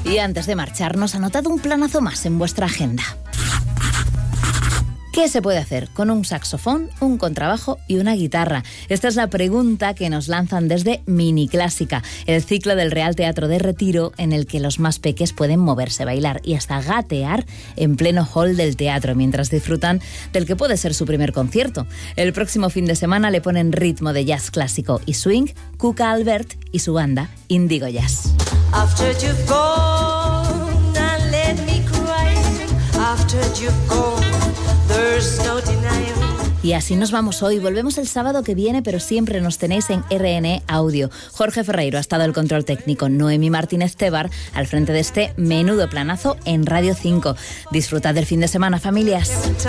Y antes de marcharnos, anotad un planazo más en vuestra agenda. ¿Qué se puede hacer con un saxofón, un contrabajo y una guitarra? Esta es la pregunta que nos lanzan desde Mini Clásica, el ciclo del Real Teatro de Retiro en el que los más peques pueden moverse, bailar y hasta gatear en pleno hall del teatro mientras disfrutan del que puede ser su primer concierto. El próximo fin de semana le ponen ritmo de jazz clásico y swing Cuca Albert y su banda Indigo Jazz. After you've gone and let me cry. After you've gone, there's no denying. Y así nos vamos hoy. Volvemos el sábado que viene, pero siempre nos tenéis en RN Audio. Jorge Ferreiro ha estado al control técnico, Noemi Martínez Tebar al frente de este menudo planazo en Radio 5. Disfrutad del fin de semana, familias.